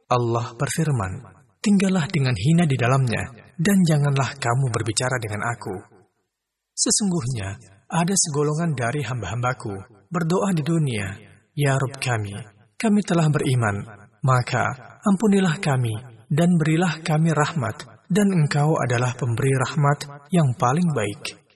Allah berfirman, tinggallah dengan hina di dalamnya, dan janganlah kamu berbicara dengan aku. Sesungguhnya, ada segolongan dari hamba-hambaku berdoa di dunia, ya Rabb kami telah beriman, maka ampunilah kami, dan berilah kami rahmat, dan Engkau adalah pemberi rahmat yang paling baik.